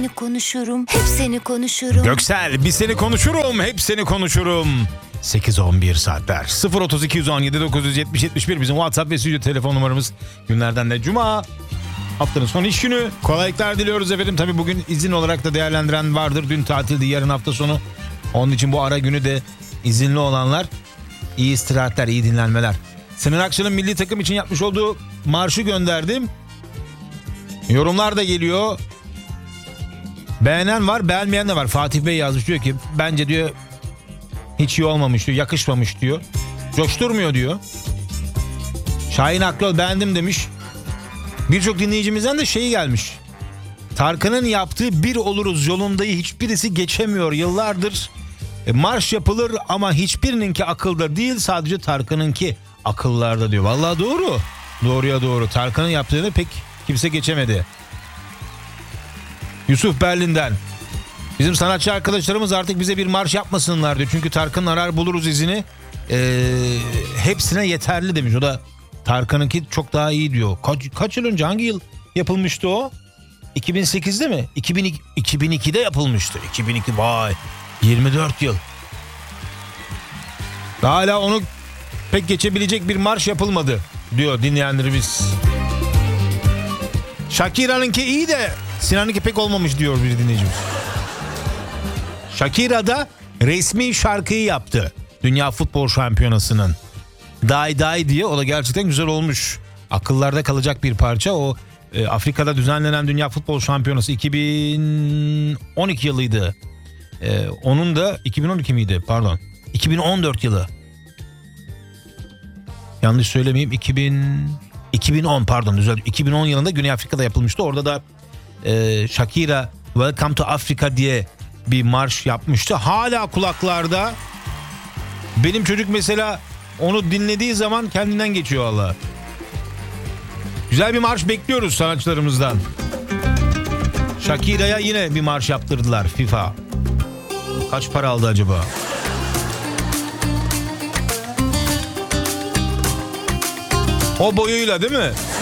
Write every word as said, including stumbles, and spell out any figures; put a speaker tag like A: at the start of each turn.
A: konuşurum, hep seni konuşurum.
B: Göksel, biz seni konuşurum, hep seni konuşurum. sekiz on bir saatler. sıfır otuz iki yüz on yedi dokuz yüz yetmiş yetmiş bir bizim WhatsApp ve stüdyo telefon numaramız. Günlerden de Cuma. Haftanın son iş günü. Kolaylıklar diliyoruz efendim. Tabii bugün izin olarak da değerlendiren vardır. Dün tatildi, yarın hafta sonu. Onun için bu ara günü de izinli olanlar iyi istirahatler, iyi dinlenmeler. Sinan Akçıl'ın milli takım için yapmış olduğu marşı gönderdim. Yorumlar da geliyor. Beğenen var, beğenmeyen de var. Fatih Bey yazmış, diyor ki bence diyor hiç iyi olmamış diyor, yakışmamış diyor. Coşturmuyor diyor. Şahin Akyol beğendim demiş. Birçok dinleyicimizden de şey gelmiş. Tarkan'ın yaptığı Bir Oluruz yolundayı hiçbirisi geçemiyor yıllardır. E, marş yapılır ama hiçbirininki akılda değil, sadece Tarkan'ınki akıllarda diyor. Vallahi doğru. Doğruya doğru. Tarkan'ın yaptığını pek kimse geçemedi. Yusuf Berlin'den. Bizim sanatçı arkadaşlarımız artık bize bir marş yapmasınlar diyor. Çünkü Tarkan'ın arar buluruz izini e, hepsine yeterli demiş. O da Tarkan'ınki çok daha iyi diyor. Kaç, kaç yıl önce, hangi yıl yapılmıştı o? iki bin sekizde mi? iki bin iki, iki bin ikide yapılmıştı. iki bin iki, vay, yirmi dört yıl. Hala onu pek geçebilecek bir marş yapılmadı diyor dinleyenlerimiz. Shakira'nınki iyi de Sinan'ınki pek olmamış diyor bir dinleyicimiz. Shakira da resmi şarkıyı yaptı Dünya Futbol Şampiyonası'nın. Die Die diye, o da gerçekten güzel olmuş. Akıllarda kalacak bir parça. O e, Afrika'da düzenlenen Dünya Futbol Şampiyonası iki bin on iki yılıydı. E, onun da iki bin on iki miydi? Pardon. iki bin on dört yılı. Yanlış söylemeyeyim. iki bin iki bin on pardon düzeltiyorum. iki bin on yılında Güney Afrika'da yapılmıştı. Orada da e, Shakira Welcome to Africa diye bir marş yapmıştı. Hala kulaklarda. Benim çocuk mesela onu dinlediği zaman kendinden geçiyor valla. Güzel bir marş bekliyoruz sanatçılarımızdan. Shakira'ya yine bir marş yaptırdılar FIFA. Kaç para aldı acaba? O boyuyla değil mi?